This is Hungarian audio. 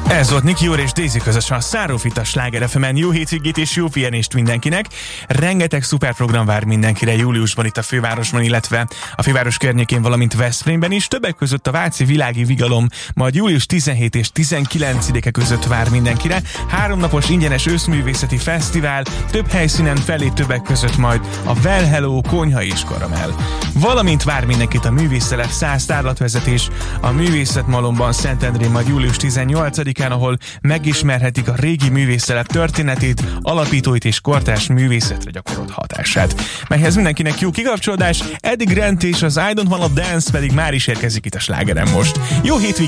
Ez volt Nicky Jure és Daisy közösen a Száró-Fit a Sláger FM-en. Jó hétvégét és jó pihenést mindenkinek. Rengeteg szuper program vár mindenkire júliusban itt a fővárosban, illetve a főváros környékén, valamint Veszprémben is. Többek között a Váci Világi Vigalom majd július 17 és 19-e között vár mindenkire. 3 napos ingyenes őszművészeti fesztivál, több helyszínen fellép többek között majd a Well Hello, Konyha és Karamell. Valamint vár mindenkit a Művésztelep 100 tárlatvezetés a Művészetmalomban Szentendrén majd július 18-án, ahol megismerhetik a régi művészelep történetét, alapítóit és kortárs művészetre gyakorolt hatását. Melyhez mindenkinek jó kikapcsolódás, Eddie Grant és az I Don't Wanna Dance pedig már is érkezik itt a Slágeren most. Jó hétvégét!